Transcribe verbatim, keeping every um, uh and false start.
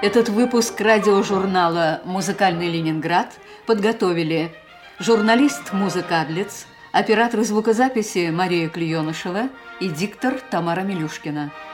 Этот выпуск радиожурнала «Музыкальный Ленинград» подготовили журналист «Музыкадлиц», оператор звукозаписи Мария Клеенышева и диктор Тамара Милюшкина.